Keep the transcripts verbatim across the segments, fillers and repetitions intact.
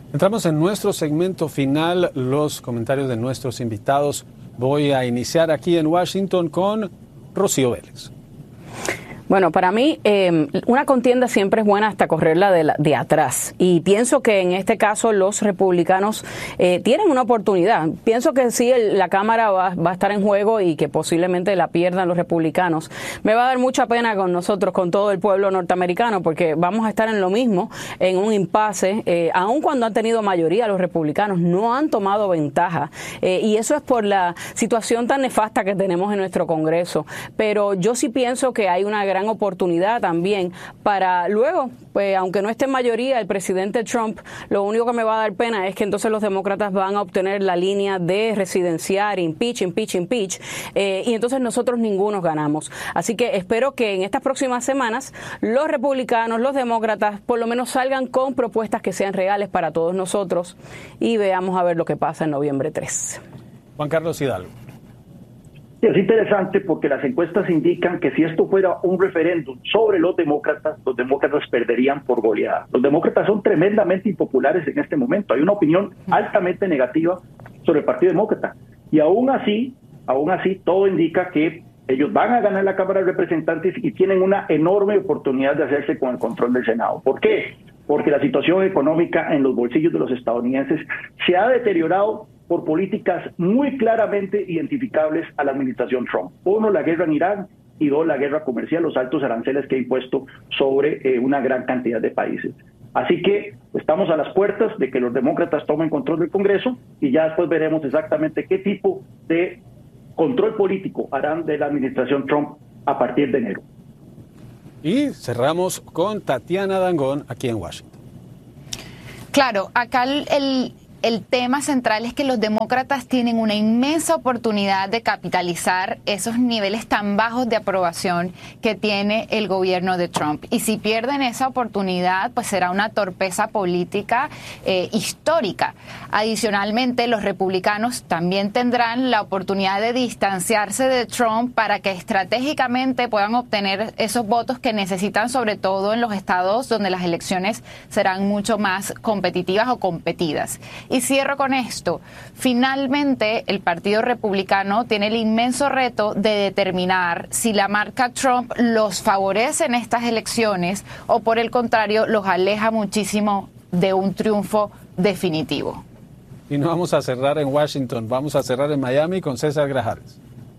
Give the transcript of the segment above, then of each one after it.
Entramos en nuestro segmento final, los comentarios de nuestros invitados. Voy a iniciar aquí en Washington con Rocío Vélez. Bueno, para mí eh, una contienda siempre es buena hasta correrla de, la, de atrás, y pienso que en este caso los republicanos eh, tienen una oportunidad. Pienso que sí, el, la Cámara va, va a estar en juego y que posiblemente la pierdan los republicanos. Me va a dar mucha pena con nosotros, con todo el pueblo norteamericano, porque vamos a estar en lo mismo, en un impasse, eh, aun cuando han tenido mayoría los republicanos, no han tomado ventaja, eh, y eso es por la situación tan nefasta que tenemos en nuestro Congreso. Pero yo sí pienso que hay una gran oportunidad también para luego, pues aunque no esté en mayoría el presidente Trump, lo único que me va a dar pena es que entonces los demócratas van a obtener la línea de residenciar, impeach, impeach, impeach, eh, y entonces nosotros ninguno ganamos. Así que espero que en estas próximas semanas los republicanos, los demócratas, por lo menos salgan con propuestas que sean reales para todos nosotros y veamos a ver lo que pasa en noviembre tres. Juan Carlos Hidalgo. Es interesante porque las encuestas indican que si esto fuera un referéndum sobre los demócratas, los demócratas perderían por goleada. Los demócratas son tremendamente impopulares en este momento. Hay una opinión altamente negativa sobre el Partido Demócrata. Y aún así, aún así, todo indica que ellos van a ganar la Cámara de Representantes y tienen una enorme oportunidad de hacerse con el control del Senado. ¿Por qué? Porque la situación económica en los bolsillos de los estadounidenses se ha deteriorado por políticas muy claramente identificables a la administración Trump. Uno, la guerra en Irán, y dos, la guerra comercial, los altos aranceles que ha impuesto sobre eh, una gran cantidad de países. Así que estamos a las puertas de que los demócratas tomen control del Congreso y ya después veremos exactamente qué tipo de control político harán de la administración Trump a partir de enero. Y cerramos con Tatiana Dangón aquí en Washington. Claro, acá el... el... El tema central es que los demócratas tienen una inmensa oportunidad de capitalizar esos niveles tan bajos de aprobación que tiene el gobierno de Trump. Y si pierden esa oportunidad, pues será una torpeza política eh, histórica. Adicionalmente, los republicanos también tendrán la oportunidad de distanciarse de Trump para que estratégicamente puedan obtener esos votos que necesitan, sobre todo en los estados donde las elecciones serán mucho más competitivas o competidas. Y cierro con esto. Finalmente, el Partido Republicano tiene el inmenso reto de determinar si la marca Trump los favorece en estas elecciones o, por el contrario, los aleja muchísimo de un triunfo definitivo. Y no vamos a cerrar en Washington, vamos a cerrar en Miami con César Grajales.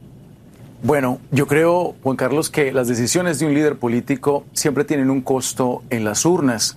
Bueno, yo creo, Juan Carlos, que las decisiones de un líder político siempre tienen un costo en las urnas.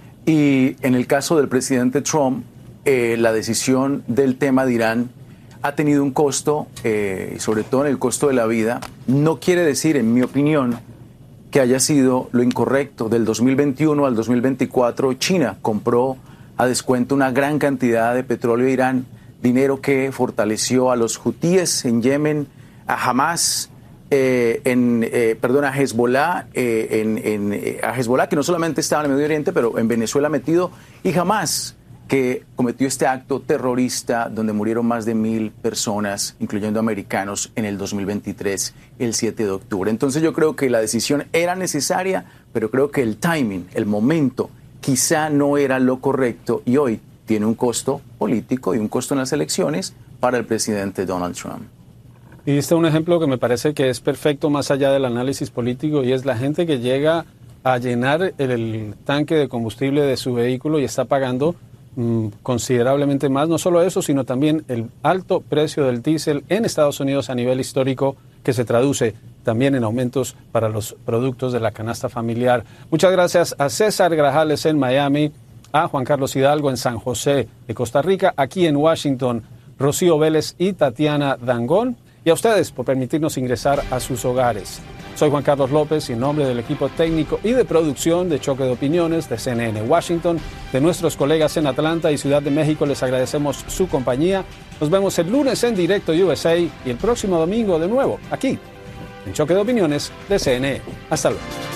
Y en el caso del presidente Trump, Eh, la decisión del tema de Irán ha tenido un costo, eh, sobre todo en el costo de la vida. No quiere decir, en mi opinión, que haya sido lo incorrecto. Del dos mil veintiuno al dos mil veinticuatro, China compró a descuento una gran cantidad de petróleo de Irán, dinero que fortaleció a los hutíes en Yemen, a Hamas, eh, en, eh, perdón, a Hezbollah, eh, en, en, eh, a Hezbollah, que no solamente estaba en el Medio Oriente, pero en Venezuela metido, y Hamas, que cometió este acto terrorista donde murieron más de mil personas, incluyendo americanos, en el dos mil veintitrés, el siete de octubre. Entonces yo creo que la decisión era necesaria, pero creo que el timing, el momento, quizá no era lo correcto y hoy tiene un costo político y un costo en las elecciones para el presidente Donald Trump. Y diste un ejemplo que me parece que es perfecto más allá del análisis político, y es la gente que llega a llenar el, el tanque de combustible de su vehículo y está pagando considerablemente más, no solo eso, sino también el alto precio del diésel en Estados Unidos a nivel histórico, que se traduce también en aumentos para los productos de la canasta familiar. Muchas gracias a César Grajales en Miami, a Juan Carlos Hidalgo en San José de Costa Rica, aquí en Washington, Rocío Vélez y Tatiana Dangón, y a ustedes por permitirnos ingresar a sus hogares. Soy Juan Carlos López y en nombre del equipo técnico y de producción de Choque de Opiniones de C N N Washington, de nuestros colegas en Atlanta y Ciudad de México, les agradecemos su compañía. Nos vemos el lunes en directo U S A y el próximo domingo de nuevo aquí en Choque de Opiniones de C N N. Hasta luego.